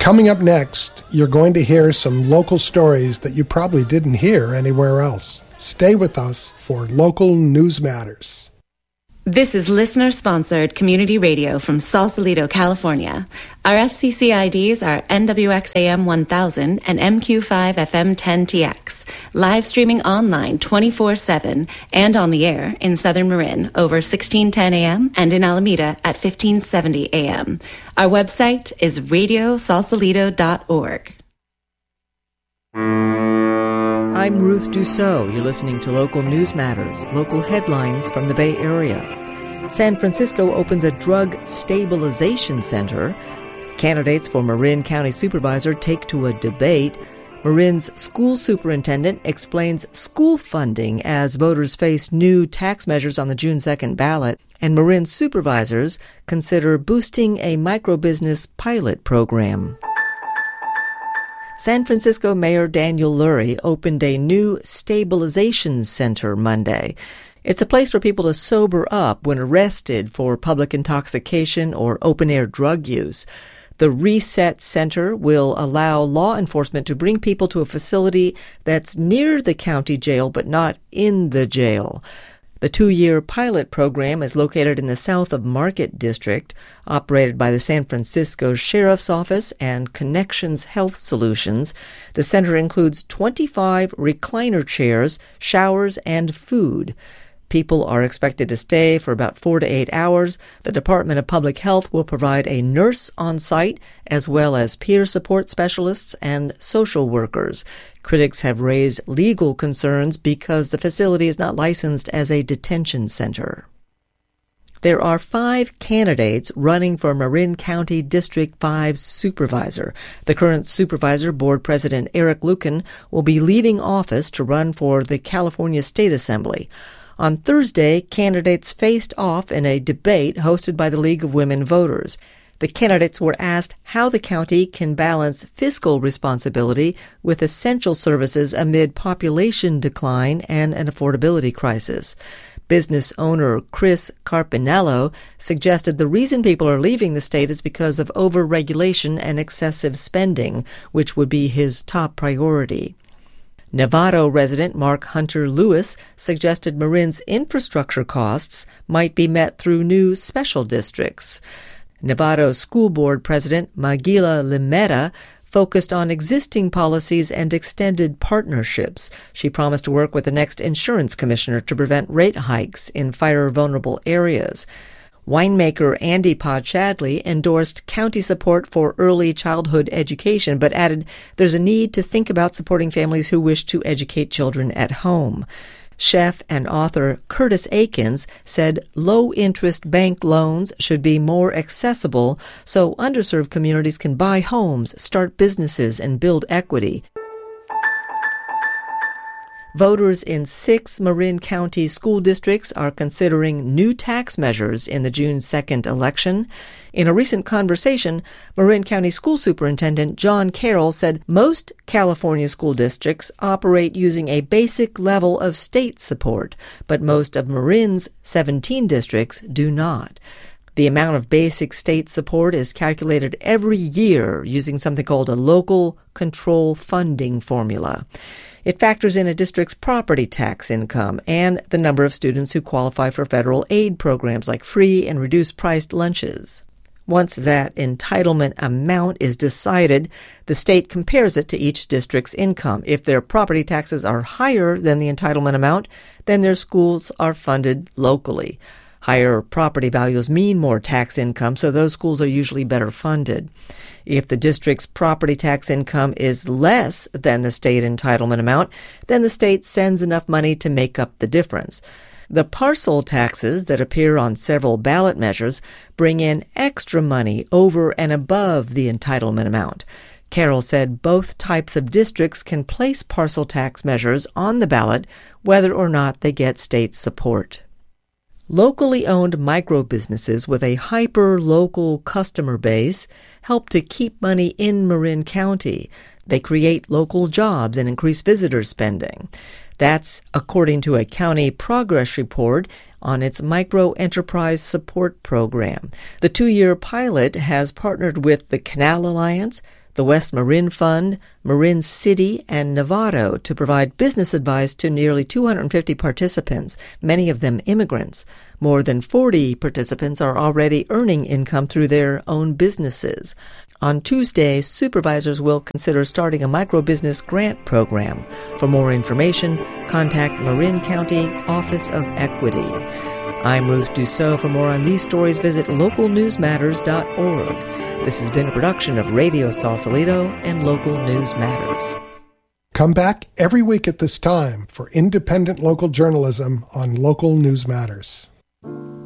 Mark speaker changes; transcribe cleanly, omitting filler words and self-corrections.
Speaker 1: Coming up next, you're going to hear some local stories that you probably didn't hear anywhere else. Stay with us for Local News Matters.
Speaker 2: This is listener-sponsored community radio from Sausalito, California. Our FCC IDs are NWXAM 1000 and MQ5FM 10TX. Live streaming online 24/7 and on the air in Southern Marin over 1610 AM and in Alameda at 1570 AM. Our website is radiosausalito.org.
Speaker 3: I'm Ruth Dussault. You're listening to Local News Matters, local headlines from the Bay Area. San Francisco opens a drug stabilization center. Candidates for Marin County Supervisor take to a debate. Marin's school superintendent explains school funding as voters face new tax measures on the June 2nd ballot. And Marin supervisors consider boosting a microbusiness pilot program. San Francisco Mayor Daniel Lurie opened a new stabilization center Monday. It's a place for people to sober up when arrested for public intoxication or open-air drug use. The Reset Center will allow law enforcement to bring people to a facility that's near the county jail but not in the jail. The 2-year pilot program is located in the south of Market District, operated by the San Francisco Sheriff's Office and Connections Health Solutions. The center includes 25 recliner chairs, showers, and food. People are expected to stay for about 4 to 8 hours. The Department of Public Health will provide a nurse on site, as well as peer support specialists and social workers. Critics have raised legal concerns because the facility is not licensed as a detention center. There are 5 candidates running for Marin County District 5's supervisor. The current supervisor, Board President Eric Lucan, will be leaving office to run for the California State Assembly. On Thursday, candidates faced off in a debate hosted by the League of Women Voters. The candidates were asked how the county can balance fiscal responsibility with essential services amid population decline and an affordability crisis. Business owner Chris Carpinello suggested the reason people are leaving the state is because of overregulation and excessive spending, which would be his top priority. Novato resident Mark Hunter Lewis suggested Marin's infrastructure costs might be met through new special districts. Novato School Board President Magila Limeta focused on existing policies and extended partnerships. She promised to work with the next insurance commissioner to prevent rate hikes in fire-vulnerable areas. Winemaker Andy Podshadley endorsed county support for early childhood education, but added there's a need to think about supporting families who wish to educate children at home. Chef and author Curtis Akins said low-interest bank loans should be more accessible so underserved communities can buy homes, start businesses, and build equity. Voters in 6 Marin County school districts are considering new tax measures in the June 2nd election. In a recent conversation, Marin County School Superintendent John Carroll said most California school districts operate using a basic level of state support, but most of Marin's 17 districts do not. The amount of basic state support is calculated every year using something called a local control funding formula. It factors in a district's property tax income and the number of students who qualify for federal aid programs like free and reduced-priced lunches. Once that entitlement amount is decided, the state compares it to each district's income. If their property taxes are higher than the entitlement amount, then their schools are funded locally. Higher property values mean more tax income, so those schools are usually better funded. If the district's property tax income is less than the state entitlement amount, then the state sends enough money to make up the difference. The parcel taxes that appear on several ballot measures bring in extra money over and above the entitlement amount. Carroll said both types of districts can place parcel tax measures on the ballot whether or not they get state support. Locally owned micro-businesses with a hyper-local customer base help to keep money in Marin County. They create local jobs and increase visitor spending. That's according to a county progress report on its micro-enterprise support program. The 2-year pilot has partnered with the Canal Alliance, the West Marin Fund, Marin City, and Novato to provide business advice to nearly 250 participants, many of them immigrants. More than 40 participants are already earning income through their own businesses. On Tuesday, supervisors will consider starting a microbusiness grant program. For more information, contact Marin County Office of Equity. I'm Ruth Dussault. For more on these stories, visit localnewsmatters.org. This has been a production of Radio Sausalito and Local News Matters.
Speaker 1: Come back every week at this time for independent local journalism on Local News Matters.